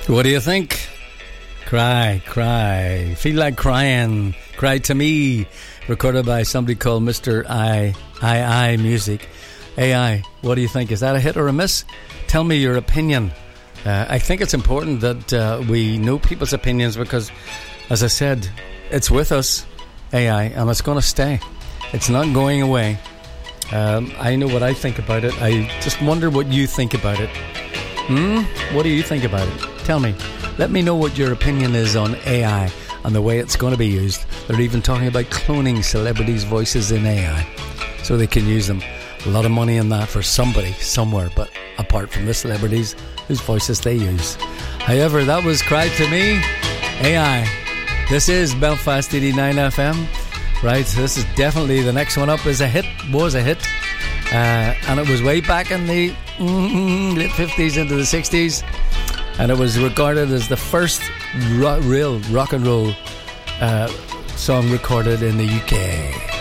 What do you think? Cry, cry. Feel like crying. Cry to me. Recorded by somebody called Mr. I Music. AI, what do you think? Is that a hit or a miss? Tell me your opinion. I think it's important that we know people's opinions because, as I said, it's with us, AI, and it's going to stay. It's not going away. I know what I think about it. I just wonder what you think about it. What do you think about it? Tell me. Let me know what your opinion is on AI and the way it's going to be used. They're even talking about cloning celebrities' voices in AI so they can use them. A lot of money in that for somebody, somewhere, but apart from the celebrities whose voices they use. However, that was Cry to Me, AI. This is Belfast 89 FM. Right, this is definitely the next one up is a hit, was a hit. And it was way back in the late 50s into the 60s. And it was regarded as the first real rock and roll song recorded in the UK.